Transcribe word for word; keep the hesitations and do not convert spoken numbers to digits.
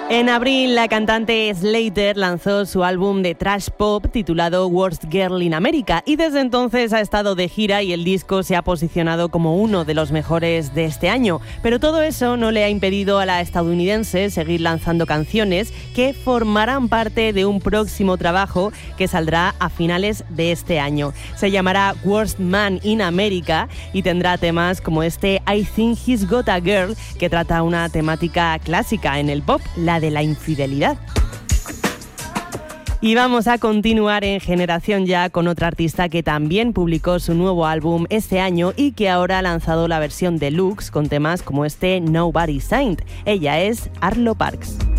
En abril, la cantante Slater lanzó su álbum de thrash pop titulado Worst Girl in America y desde entonces ha estado de gira y el disco se ha posicionado como uno de los mejores de este año. Pero todo eso no le ha impedido a la estadounidense seguir lanzando canciones que formarán parte de un próximo trabajo que saldrá a finales de este año. Se llamará Worst Man in America y tendrá temas como este I Think He's Got a Girl, que trata una temática clásica en el pop, la de la infidelidad. Y vamos a continuar en Generación Ya con otra artista que también publicó su nuevo álbum este año y que ahora ha lanzado la versión deluxe con temas como este Nobody's Saint. Ella es Arlo Parks.